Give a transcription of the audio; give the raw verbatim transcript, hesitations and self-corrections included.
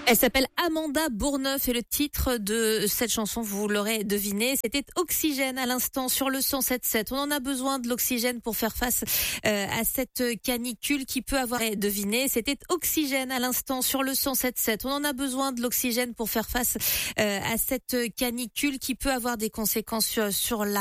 Elle s'appelle Amanda Bourneuf et le titre de cette chanson, vous l'aurez deviné, c'était Oxygène à l'instant sur le cent sept sept. On en a besoin de l'oxygène pour faire face euh, à cette canicule qui peut avoir deviné. C'était Oxygène à l'instant sur le cent sept sept. On en a besoin de l'oxygène pour faire face euh, à cette canicule qui peut avoir des conséquences sur, sur la